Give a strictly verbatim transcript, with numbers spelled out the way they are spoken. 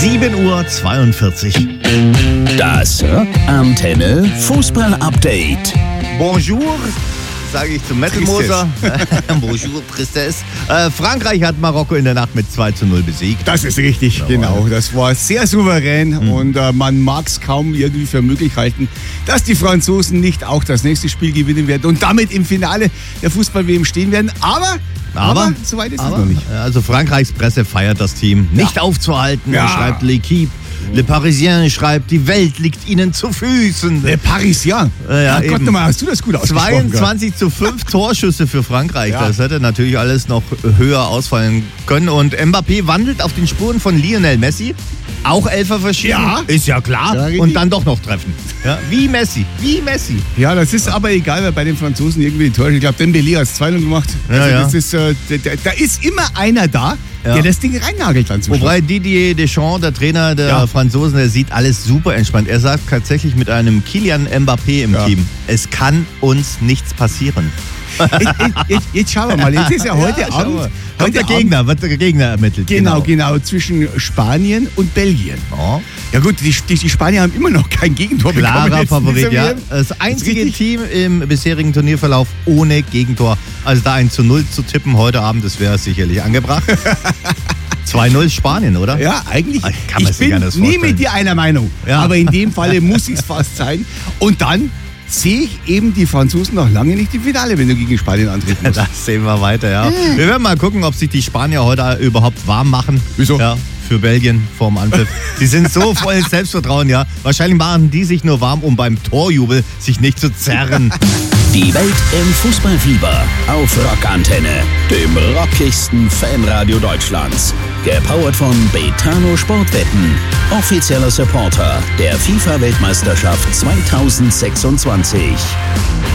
sieben Uhr zweiundvierzig. Das Antenne Fußball-Update. Bonjour, sage ich zum Metal-Moser. Bonjour, Tristesse. Äh, Frankreich hat Marokko in der Nacht mit zwei zu null besiegt. Das ist richtig, ja, genau. Das war sehr souverän mhm. und äh, man mag es kaum irgendwie für möglich halten, dass die Franzosen nicht auch das nächste Spiel gewinnen werden und damit im Finale der Fußball-W M stehen werden. Aber, aber, aber so weit ist aber, es noch nicht. Also Frankreichs Presse feiert das Team. Nicht ja. aufzuhalten, ja. schreibt L'Équipe. Le Parisien schreibt, die Welt liegt ihnen zu Füßen. Le Parisien? Ja, ja, Gott nochmal, hast du das gut ausgesprochen? zweiundzwanzig zu fünf Torschüsse für Frankreich. Ja. Das hätte natürlich alles noch höher ausfallen können. Und Mbappé wandelt auf den Spuren von Lionel Messi. Auch Elfer verschieden. Ja. Ist ja klar. Ja, und dann doch noch treffen. Ja, wie Messi. Wie Messi. Ja, das ist aber egal, weil bei den Franzosen irgendwie die Tore. Ich glaube, Dembélé hat es zwei null gemacht. Also ja, das ist, äh, da, da ist immer einer da, ja. der das Ding reinnagelt dann zum Wobei Schluss. Didier Deschamps, der Trainer der ja. Franzosen, der sieht alles super entspannt. Er sagt tatsächlich mit einem Kylian Mbappé im ja. Team, es kann uns nichts passieren. Jetzt, jetzt, jetzt schauen wir mal, jetzt ist ja heute ja, Abend. Heute der Gegner, wird der Gegner ermittelt. Genau, genau, genau, zwischen Spanien und Belgien. Oh. Ja gut, die, die, die Spanier haben immer noch kein Gegentor Klarer bekommen. Favorit, ja. Das einzige das Team im bisherigen Turnierverlauf ohne Gegentor. Also da ein zu null zu tippen heute Abend, das wäre sicherlich angebracht. zwei null Spanien, oder? Ja, eigentlich. Kann man ich bin nie mit dir einer Meinung. Ja. Aber in dem Falle muss es fast sein. Und dann sehe ich eben die Franzosen noch lange nicht im Finale, wenn du gegen Spanien antreten musst. Das sehen wir weiter, ja. Mhm. Wir werden mal gucken, ob sich die Spanier heute überhaupt warm machen. Wieso? Ja, für Belgien vorm Anpfiff. Sie sind so voll Selbstvertrauen, ja. Wahrscheinlich machen die sich nur warm, um beim Torjubel sich nicht zu zerren. Die Welt im Fußballfieber auf Rockantenne, dem rockigsten Fanradio Deutschlands. Gepowert von Betano Sportwetten, offizieller Supporter der FIFA-Weltmeisterschaft zweitausendsechsundzwanzig.